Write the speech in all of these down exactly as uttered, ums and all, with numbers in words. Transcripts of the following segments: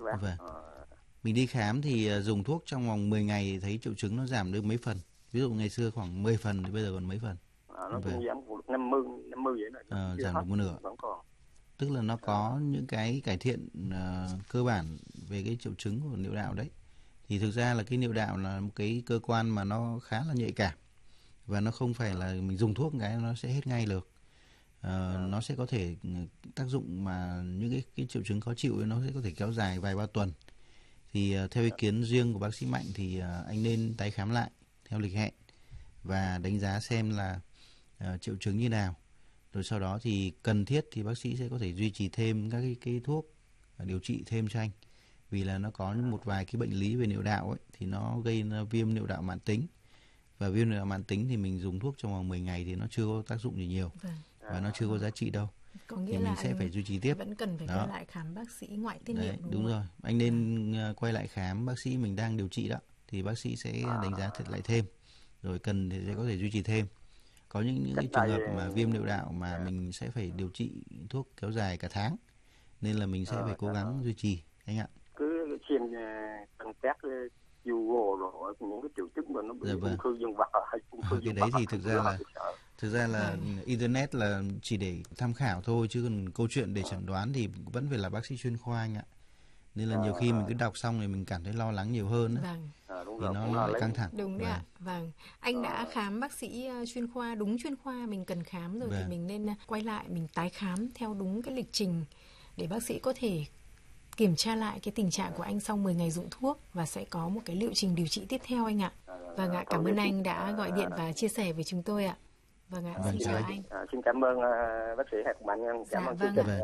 bác. Vâng. Ờ. Mình đi khám thì dùng thuốc trong vòng mười ngày thấy triệu chứng nó giảm được mấy phần. Ví dụ ngày xưa khoảng mười phần thì bây giờ còn mấy phần. À, nó Vâng. cũng giảm được năm mươi, năm mươi vậy đó. Ờ, giảm được một nửa. Vẫn còn. Tức là nó có những cái cải thiện uh, cơ bản về cái triệu chứng của niệu đạo đấy. Thì thực ra là cái niệu đạo là một cái cơ quan mà nó khá là nhạy cảm. Và nó không phải là mình dùng thuốc cái nó sẽ hết ngay được. Uh, nó sẽ có thể tác dụng mà những cái, cái triệu chứng khó chịu ấy, nó sẽ có thể kéo dài vài ba tuần. Thì uh, theo ý kiến riêng của bác sĩ Mạnh thì uh, anh nên tái khám lại theo lịch hẹn và đánh giá xem là uh, triệu chứng như nào. Rồi sau đó thì cần thiết thì bác sĩ sẽ có thể duy trì thêm các cái, cái thuốc điều trị thêm cho anh. Vì là nó có một vài cái bệnh lý về niệu đạo ấy, thì nó gây viêm niệu đạo mãn tính. Và viêm niệu đạo mãn tính thì mình dùng thuốc trong vòng mười ngày thì nó chưa có tác dụng gì nhiều. Vâng. Và nó chưa có giá trị đâu. Có nghĩa thì là mình sẽ phải duy trì tiếp. Vẫn cần phải đó. quay lại khám bác sĩ ngoại tiết niệu, đúng, đúng rồi. Anh nên à. quay lại khám bác sĩ mình đang điều trị đó. Thì bác sĩ sẽ đánh giá thật lại thêm. Rồi cần thì sẽ có thể duy trì thêm. Có những, những cái trường hợp mà viêm niệu đạo mà mình sẽ phải điều trị thuốc kéo dài cả tháng. Nên là mình sẽ phải cố gắng duy trì anh ạ. Cứ xem cân test Google rồi những cái triệu chứng mà nó bị ung thư dương vật hay ung thư dương vật. Cái đấy thì thực ra là thực ra là internet là chỉ để tham khảo thôi, chứ còn câu chuyện để chẩn đoán thì vẫn phải là bác sĩ chuyên khoa anh ạ. Nên là nhiều khi mình cứ đọc xong thì mình cảm thấy lo lắng nhiều hơn. Vâng. À, đúng thì rồi, nó lại căng thẳng. Đúng đấy ạ. Vâng. Anh đã khám bác sĩ chuyên khoa, đúng chuyên khoa mình cần khám rồi. Vâng. Thì mình nên quay lại mình tái khám theo đúng cái lịch trình để bác sĩ có thể kiểm tra lại cái tình trạng của anh sau mười ngày dụng thuốc và sẽ có một cái liệu trình điều trị tiếp theo anh ạ. Vâng ạ, cảm ơn anh đã gọi điện và chia sẻ với chúng tôi ạ. Vâng ạ, xin chào anh. À, xin cảm ơn uh, bác sĩ Hạc Mạnh, cảm dạ, ơn vâng chương trình.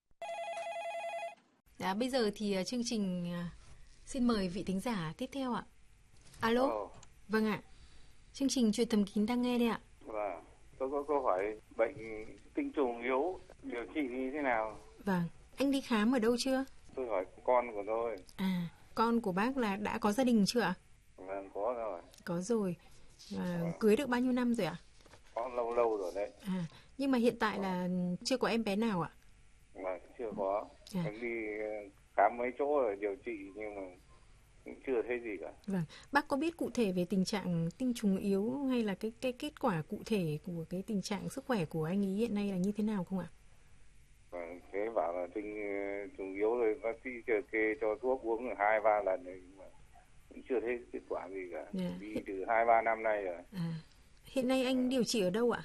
Dạ, bây giờ thì uh, chương trình uh, xin mời vị thính giả tiếp theo ạ. Alo. Oh. Vâng ạ. Chương trình Chuyện Thầm Kín đang nghe đây ạ. Vâng, tôi có câu hỏi bệnh tinh trùng yếu điều trị như thế nào? Vâng, anh đi khám ở đâu chưa? Tôi hỏi con của tôi. À, con của bác là đã có gia đình chưa ạ? Vâng, có rồi. Có rồi. À, vâng. Cưới được bao nhiêu năm rồi ạ? Có lâu lâu rồi đấy. À, nhưng mà hiện tại là chưa có em bé nào ạ? Vâng, chưa có. À. Em đi khám mấy chỗ rồi điều trị nhưng mà cũng chưa thấy gì cả. Vâng, bác có biết cụ thể về tình trạng tinh trùng yếu hay là cái cái kết quả cụ thể của cái tình trạng sức khỏe của anh ấy hiện nay là như thế nào không ạ? Vâng, thế bảo là tinh trùng yếu rồi bác sĩ kê, kê cho thuốc uống được hai ba lần rồi nhưng mà cũng chưa thấy kết quả gì cả. Yeah. Đi từ hai ba năm nay rồi. À. Hiện nay anh à. điều trị ở đâu ạ?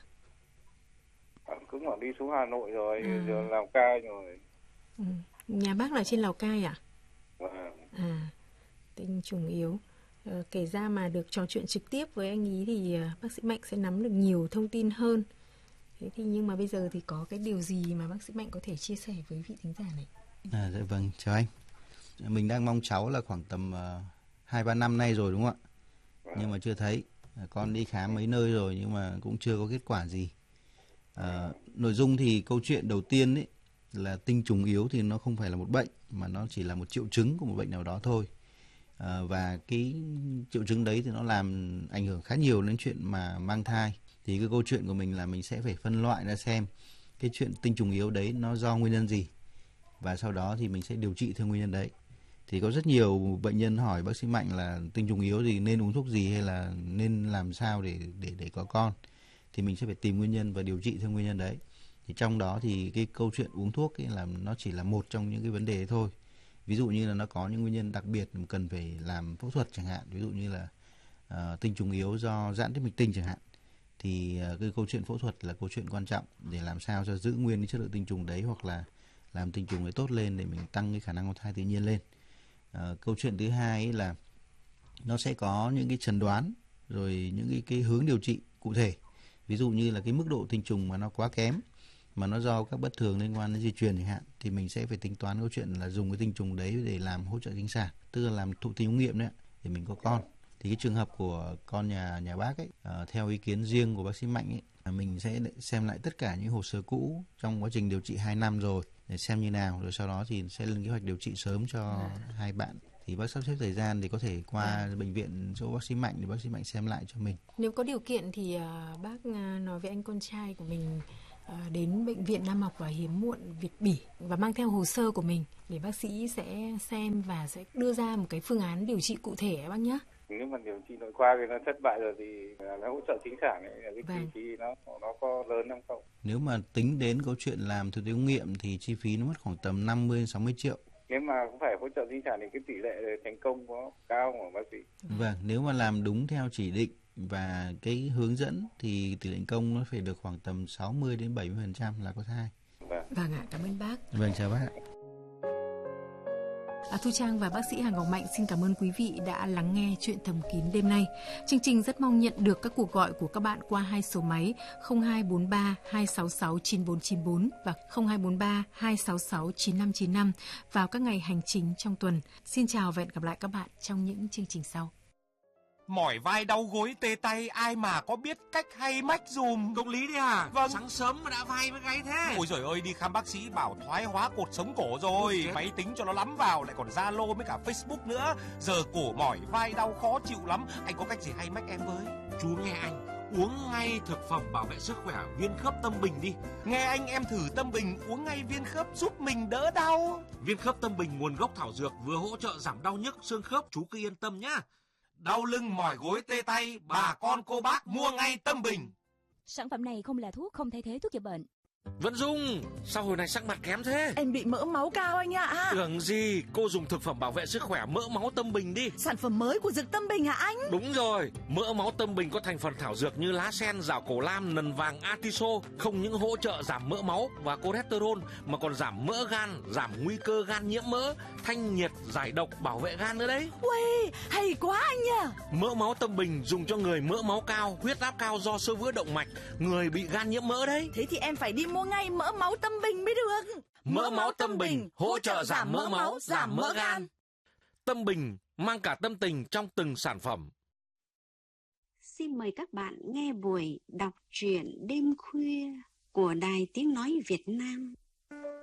À, cũng là đi xuống Hà Nội rồi, à. giờ Lào Cai rồi. Ừ. Nhà bác là trên Lào Cai à? Vâng. À, tinh trùng yếu. À, kể ra mà được trò chuyện trực tiếp với anh ý thì uh, bác sĩ Mạnh sẽ nắm được nhiều thông tin hơn. Thế thì nhưng mà bây giờ thì có cái điều gì mà bác sĩ Mạnh có thể chia sẻ với vị thính giả này? À, dạ vâng, chào anh. Mình đang mong cháu là khoảng tầm hai ba năm nay rồi đúng không ạ? Vâng. Nhưng mà chưa thấy. Con đi khám mấy nơi rồi nhưng mà cũng chưa có kết quả gì. À, nội dung thì câu chuyện đầu tiên ấy là tinh trùng yếu thì nó không phải là một bệnh mà nó chỉ là một triệu chứng của một bệnh nào đó thôi. À, và cái triệu chứng đấy thì nó làm ảnh hưởng khá nhiều đến chuyện mà mang thai. Thì cái câu chuyện của mình là mình sẽ phải phân loại ra xem cái chuyện tinh trùng yếu đấy nó do nguyên nhân gì. Và sau đó thì mình sẽ điều trị theo nguyên nhân đấy. Thì có rất nhiều bệnh nhân hỏi bác sĩ Mạnh là tinh trùng yếu thì nên uống thuốc gì hay là nên làm sao để để để có con. Thì mình sẽ phải tìm nguyên nhân và điều trị theo nguyên nhân đấy. Thì trong đó thì cái câu chuyện uống thuốc ấy là nó chỉ là một trong những cái vấn đề thôi. Ví dụ như là nó có những nguyên nhân đặc biệt cần phải làm phẫu thuật chẳng hạn. Ví dụ như là uh, tinh trùng yếu do giãn tiết mạch tinh chẳng hạn. Thì uh, cái câu chuyện phẫu thuật là câu chuyện quan trọng để làm sao cho giữ nguyên cái chất lượng tinh trùng đấy hoặc là làm tinh trùng ấy tốt lên để mình tăng cái khả năng có thai tự nhiên lên. Uh, câu chuyện thứ hai là nó sẽ có những cái chẩn đoán rồi những cái, cái hướng điều trị cụ thể. Ví dụ như là cái mức độ tinh trùng mà nó quá kém mà nó do các bất thường liên quan đến di truyền chẳng hạn thì mình sẽ phải tính toán câu chuyện là dùng cái tinh trùng đấy để làm hỗ trợ sinh sản, tức là làm thụ tinh ống nghiệm đấy để mình có con. Thì cái trường hợp của con nhà nhà bác ấy, uh, theo ý kiến riêng của bác sĩ Mạnh ấy, là mình sẽ xem lại tất cả những hồ sơ cũ trong quá trình điều trị hai năm rồi để xem như nào, rồi sau đó thì sẽ lên kế hoạch điều trị sớm cho à. hai bạn. Thì bác sắp xếp thời gian thì có thể qua à. bệnh viện chỗ bác sĩ Mạnh để bác sĩ Mạnh xem lại cho mình. Nếu có điều kiện thì uh, bác uh, nói với anh con trai của mình đến Bệnh viện Nam học và Hiếm muộn Việt Bỉ và mang theo hồ sơ của mình để bác sĩ sẽ xem và sẽ đưa ra một cái phương án điều trị cụ thể bác nhé. Nếu mà điều trị nội khoa thì nó thất bại rồi thì nó hỗ trợ sinh sản ấy, cái vâng. chi phí nó nó có lớn không không? Nếu mà tính đến câu chuyện làm thực tế ống nghiệm thì chi phí nó mất khoảng tầm năm mươi đến sáu mươi triệu. Nếu mà cũng phải hỗ trợ sinh sản thì cái tỷ lệ thành công có cao không bác sĩ? Vâng, nếu mà làm đúng theo chỉ định và cái hướng dẫn thì tỷ lệ thành công nó phải được khoảng tầm sáu mươi đến bảy mươi phần trăm là có thai. Vâng. Vâng ạ, cảm ơn bác. Vâng, chào bác. À, Thu Trang và bác sĩ Hà Ngọc Mạnh xin cảm ơn quý vị đã lắng nghe Chuyện Thầm Kín đêm nay. Chương trình rất mong nhận được các cuộc gọi của các bạn qua hai số máy không hai bốn ba hai sáu sáu chín bốn chín bốn và không hai bốn ba hai sáu sáu chín năm chín năm vào các ngày hành chính trong tuần. Xin chào và hẹn gặp lại các bạn trong những chương trình sau. Mỏi vai đau gối tê tay ai mà có biết cách hay mách dùm. Công lý đấy à? Vâng. Sáng sớm mà đã vai với gáy thế. Ôi giời ơi, đi khám bác sĩ bảo thoái hóa cột sống cổ rồi. Ôi, máy tính cho nó lắm vào, lại còn Zalo với cả Facebook nữa. Giờ cổ mỏi vai đau khó chịu lắm. Anh có cách gì hay mách em với? Chú nghe anh, uống ngay thực phẩm bảo vệ sức khỏe Viên Khớp Tâm Bình đi. Nghe anh, em thử Tâm Bình uống ngay viên khớp giúp mình đỡ đau. Viên Khớp Tâm Bình nguồn gốc thảo dược, vừa hỗ trợ giảm đau nhức xương khớp, chú cứ yên tâm nhá. Đau lưng mỏi gối tê tay, bà con cô bác mua ngay Tâm Bình. Sản phẩm này không là thuốc, không thay thế thuốc chữa bệnh. Vẫn Dung, sao hồi này sắc mặt kém thế? Em bị mỡ máu cao anh ạ. À. Tưởng gì, cô dùng thực phẩm bảo vệ sức khỏe mỡ máu Tâm Bình đi. Sản phẩm mới của dược Tâm Bình hả anh? Đúng rồi, mỡ máu Tâm Bình có thành phần thảo dược như lá sen, rào cổ lam, nần vàng, atiso, không những hỗ trợ giảm mỡ máu và cholesterol mà còn giảm mỡ gan, giảm nguy cơ gan nhiễm mỡ, thanh nhiệt, giải độc, bảo vệ gan nữa đấy. Uầy, hay quá anh nhỉ. Mỡ máu Tâm Bình dùng cho người mỡ máu cao, huyết áp cao do xơ vữa động mạch, người bị gan nhiễm mỡ đấy. Thế thì em phải đi mua ngay mỡ máu Tâm Bình mới được. Mỡ máu Tâm Bình hỗ trợ giảm mỡ máu, giảm mỡ gan. Tâm Bình mang cả tâm tình trong từng sản phẩm. Xin mời các bạn nghe buổi đọc truyện đêm khuya của Đài Tiếng Nói Việt Nam.